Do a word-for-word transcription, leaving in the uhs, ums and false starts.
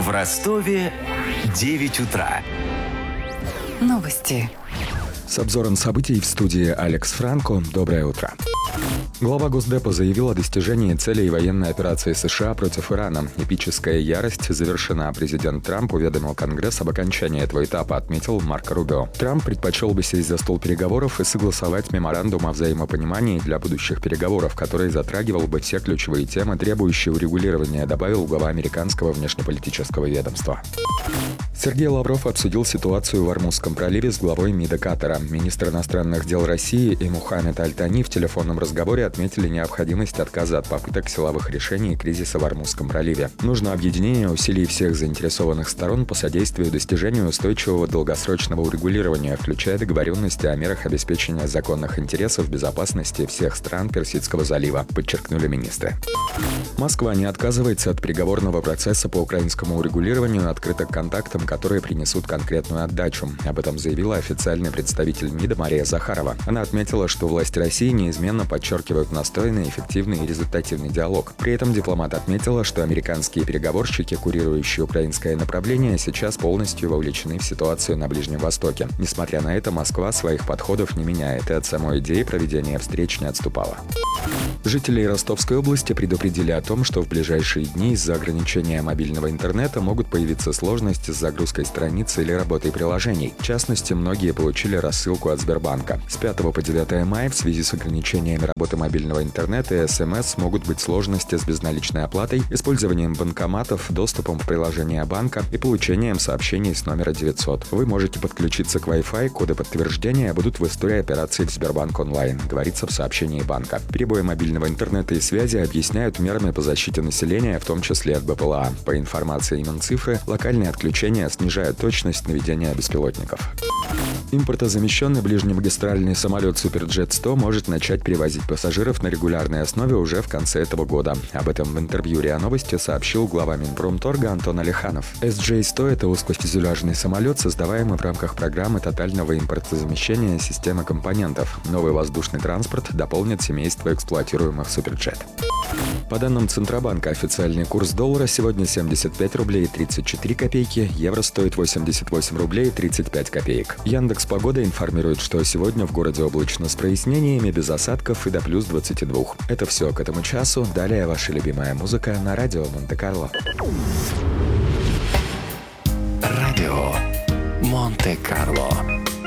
В Ростове девять утра. Новости. С обзором событий в студии Алекс Франко. Доброе утро. Глава Госдепа заявил о достижении целей военной операции США против Ирана. Эпическая ярость завершена. Президент Трамп уведомил Конгресс об окончании этого этапа, отметил Марко Рубио. Трамп предпочел бы сесть за стол переговоров и согласовать меморандум о взаимопонимании для будущих переговоров, который затрагивал бы все ключевые темы, требующие урегулирования, добавил глава американского внешнеполитического ведомства. Сергей Лавров обсудил ситуацию в Ормузском проливе с главой МИДа Катара. Министр иностранных дел России и Мухаммед Аль-Тани в телефонном разговоре отметили необходимость отказа от попыток силовых решений кризиса в Ормузском проливе. Нужно объединение усилий всех заинтересованных сторон по содействию достижению устойчивого долгосрочного урегулирования, включая договоренности о мерах обеспечения законных интересов безопасности всех стран Персидского залива, подчеркнули министры. Москва не отказывается от переговорного процесса по украинскому урегулированию, открыта к контактам, которые принесут конкретную отдачу. Об этом заявила официальный представитель МИДа Мария Захарова. Она отметила, что власти России неизменно подчеркивают настойный, эффективный и результативный диалог. При этом дипломат отметила, что американские переговорщики, курирующие украинское направление, сейчас полностью вовлечены в ситуацию на Ближнем Востоке. Несмотря на это, Москва своих подходов не меняет и от самой идеи проведения встреч не отступала. Жителей Ростовской области предупредили о том, что в ближайшие дни из-за ограничения мобильного интернета могут появиться сложности с загрузкой страниц или работой приложений. В частности, многие получили рассылку от Сбербанка. С пятого по девятое мая в связи с ограничениями работы мобильного интернета и СМС могут быть сложности с безналичной оплатой, использованием банкоматов, доступом в приложение банка и получением сообщений с номера девятьсот. Вы можете подключиться к Wi-Fi, коды подтверждения будут в истории операций в Сбербанк онлайн, говорится в сообщении банка. Перебои мобильного интернета и связи объясняют мерами по защите населения, в том числе от БПЛА. По информации Минцифры, локальные отключения снижают точность наведения беспилотников. Импортозамещенный ближнемагистральный самолет Суперджет сто может начать перевозить пассажиров на регулярной основе уже в конце этого года. Об этом в интервью РИА Новости сообщил глава Минпромторга Антон Алиханов. эс джей сто – это узкофюзеляжный самолет, создаваемый в рамках программы тотального импортозамещения системы компонентов. Новый воздушный транспорт дополнит семейство эксплуатируемых Суперджет. По данным Центробанка, официальный курс доллара сегодня семьдесят пять рублей тридцать четыре копейки, евро стоит восемьдесят восемь рублей тридцать пять копеек. Яндекс Погода информирует, что сегодня в городе облачно с прояснениями, без осадков и до плюс двадцати двух. Это все к этому часу. Далее ваша любимая музыка на радио Монте-Карло. Радио Монте-Карло.